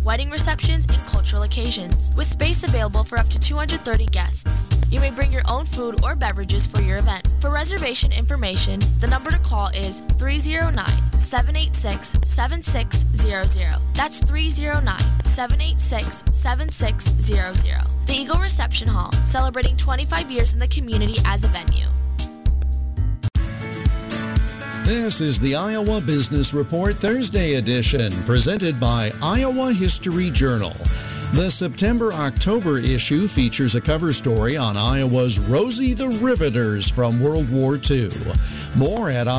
wedding receptions, and cultural occasions, with space available for up to 230 guests. You may bring your own food or beverages for your event. For reservation information, the number to call is 309-786-7600. That's 309-786-7600. The Eagle Reception Hall, celebrating 25 years in the community as a venue. This is the Iowa Business Report Thursday edition, presented by Iowa History Journal. The September-October issue features a cover story on Iowa's Rosie the Riveters from World War II. More at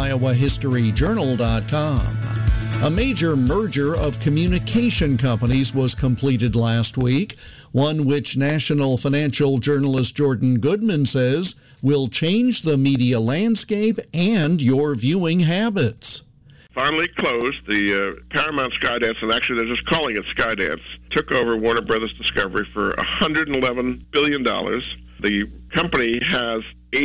iowahistoryjournal.com. A major merger of communication companies was completed last week, one which national financial journalist Jordan Goodman says will change the media landscape and your viewing habits. Finally closed, the Paramount Skydance, and actually they're just calling it Skydance, took over Warner Brothers Discovery for $111 billion. The company has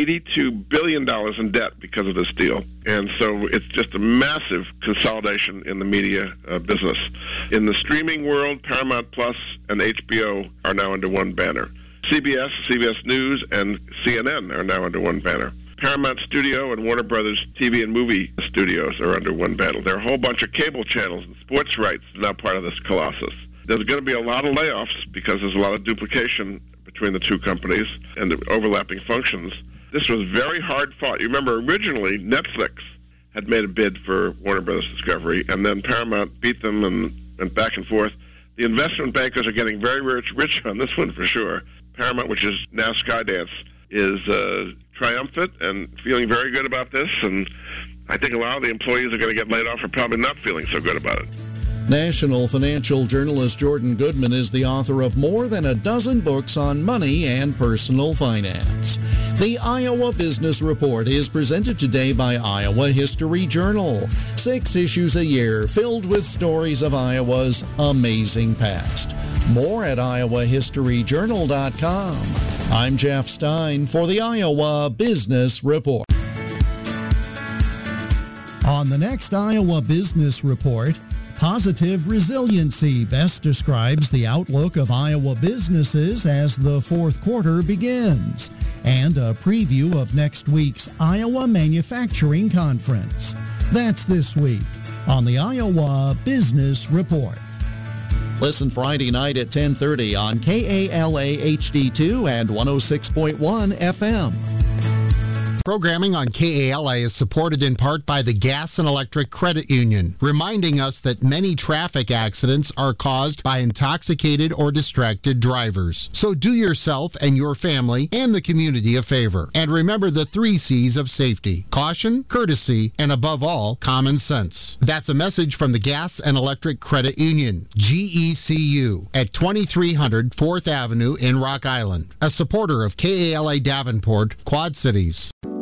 $82 billion in debt because of this deal. And so it's just a massive consolidation in the media business. In the streaming world, Paramount Plus and HBO are now under one banner. CBS, CBS News, and CNN are now under one banner. Paramount Studio and Warner Brothers TV and movie studios are under one banner. There are a whole bunch of cable channels and sports rights now part of this colossus. There's going to be a lot of layoffs because there's a lot of duplication between the two companies and the overlapping functions. This was very hard fought. You remember originally Netflix had made a bid for Warner Brothers Discovery, and then Paramount beat them and went back and forth. The investment bankers are getting very rich on this one for sure. Paramount, which is now Skydance, is triumphant and feeling very good about this, and I think a lot of the employees are going to get laid off are probably not feeling so good about it. National financial journalist Jordan Goodman is the author of more than a dozen books on money and personal finance. The Iowa Business Report is presented today by Iowa History Journal. 6 issues a year filled with stories of Iowa's amazing past. More at iowahistoryjournal.com. I'm Jeff Stein for the Iowa Business Report. On the next Iowa Business Report, positive resiliency best describes the outlook of Iowa businesses as the fourth quarter begins, and a preview of next week's Iowa Manufacturing Conference. That's this week on the Iowa Business Report. Listen Friday night at 10:30 on KALA HD2 and 106.1 FM. Programming on KALA is supported in part by the Gas and Electric Credit Union, reminding us that many traffic accidents are caused by intoxicated or distracted drivers. So do yourself and your family and the community a favor. And remember the 3 C's of safety: caution, courtesy, and above all, common sense. That's a message from the Gas and Electric Credit Union, GECU, at 2300 4th Avenue in Rock Island, a supporter of KALA Davenport, Quad Cities.